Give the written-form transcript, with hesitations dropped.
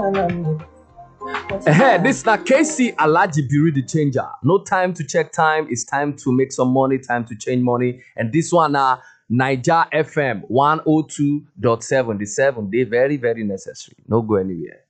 This is not KC Alaji Biri the changer. No time to check time. It's time to make some money, time to change money. And this one Niger FM 102.7. The 7 day very, very necessary. No go anywhere.